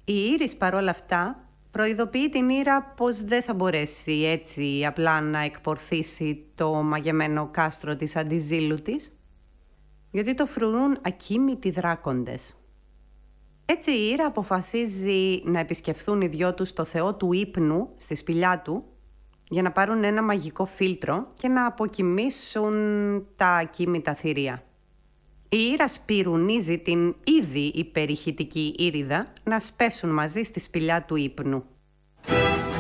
Η Ήρης παρόλα αυτά προειδοποιεί την Ήρα πως δεν θα μπορέσει έτσι απλά να εκπορθήσει το μαγεμένο κάστρο της Αντιζήλου της, γιατί το φρουρούν ακίμητοι δράκοντες. Έτσι η Ήρα αποφασίζει να επισκεφθούν οι δυο τους το θεό του ύπνου στη σπηλιά του για να πάρουν ένα μαγικό φίλτρο και να αποκοιμήσουν τα ακίμητα θηρία. Η Ήρα σπυρουνίζει την ήδη υπερηχητική Ήριδα να σπεύσουν μαζί στη σπηλιά του ύπνου.